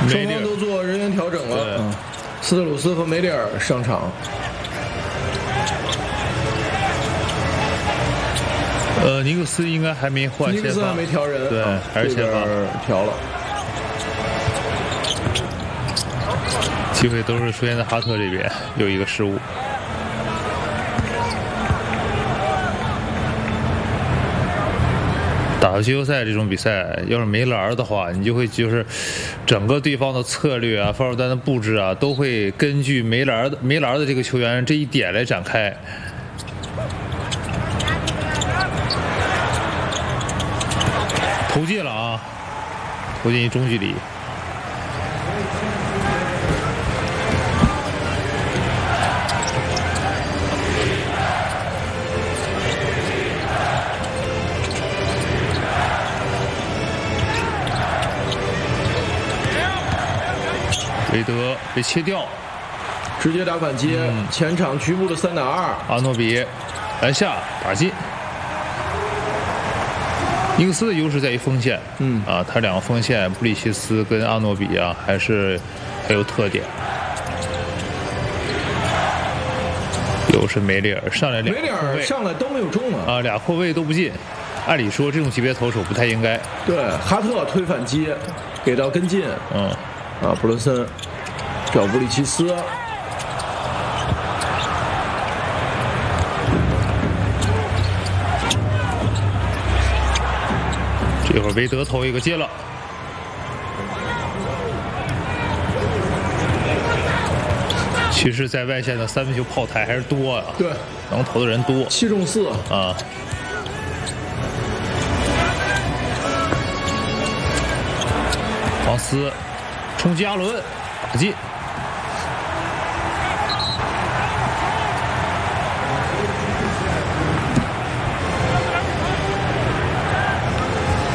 双方都做人员调整了。斯特鲁斯和梅里尔上场。 尼克斯应该还没换， 尼克斯还没调人， 对，还是先发调了。 机会都是出现在哈特这边，有一个失误。打季后赛这种比赛，要是没篮的话，你就会整个对方的策略啊、防守端的布置啊，都会根据没篮的这个球员这一点来展开。投进了啊，投进中距离。韦德被切掉， 直接打反击，前场局部的3打2。 阿诺比篮下打进。尼克斯的优势在于锋线，他两个锋线布里奇斯跟阿诺比啊，还是很有特点。又是梅里尔上来， 梅里尔上来都没有中啊， 俩后卫都不进。按理说这种级别投手不太应该。 对，哈特推反击，给到跟进，布伦森找布里奇斯。 这会儿韦德投一个接了，其实，在外线的3分球炮台还是多啊， 对， 能投的人多 ，7中4 啊。王斯冲击阿伦，打进。